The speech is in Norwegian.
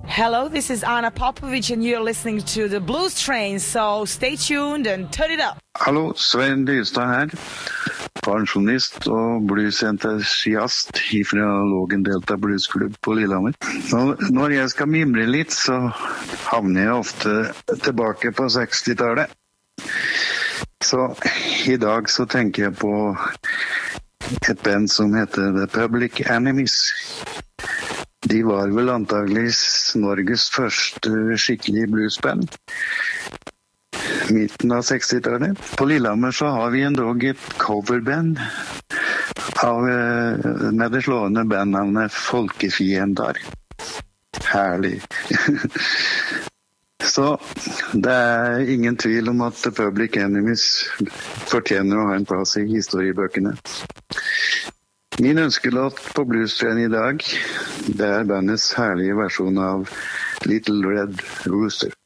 Hello, this is Anna Popovic and you're listening to the Blues Train, so stay tuned and turn it up. Hallo, Svein Dyrstad her, pensjonist og bluesentusiast fra Lågen Delta Bluesklubb på Lillehammer. Når jeg skal mimre litt, så havner jeg ofte tilbake på 60-tallet. Så i dag så tenker jeg på et band som heter The Public Enemies. De var vel antageligvis Norges første skikkelig bluesband. Midten av 60-tallet. På Lillehammer så har vi endog et coverband med det slående bandnavnet Folkefiendar. Herlig. Så det er ingen tvil om at The Public Enemies fortjener å ha en plass i historiebøkene. Min ønskelåt på Bluestrain i dag, det er bandets herlige versjon av Little Red Rooster.